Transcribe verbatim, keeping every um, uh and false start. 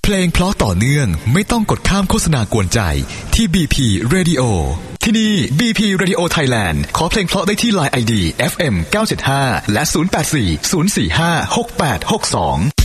เพลงเพราะต่อเนื่องไม่ต้องกดข้ามโฆษณากวนใจที่ บี พี Radio ที่นี่ บี พี Radio Thailand ขอเพลงเพราะได้ที่ ไลน์ ไอ ดี เอฟ เอ็ม เก้าเจ็ดห้าและศูนย์ แปด สี่ ศูนย์ สี่ ห้า หก แปด หก สอง